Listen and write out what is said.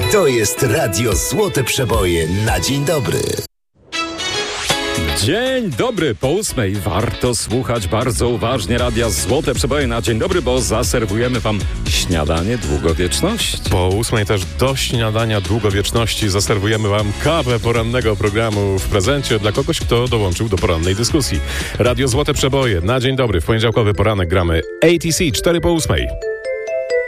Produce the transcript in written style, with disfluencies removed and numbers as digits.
To jest Radio Złote Przeboje na dzień dobry. Dzień dobry, po 8:00 warto słuchać bardzo uważnie Radia Złote Przeboje na dzień dobry, bo zaserwujemy wam śniadanie długowieczności. Po 8:00 też do śniadania długowieczności zaserwujemy wam kawę porannego programu w prezencie dla kogoś, kto dołączył do porannej dyskusji. Radio Złote Przeboje na dzień dobry, w poniedziałkowy poranek gramy ATC 4 po 8:00.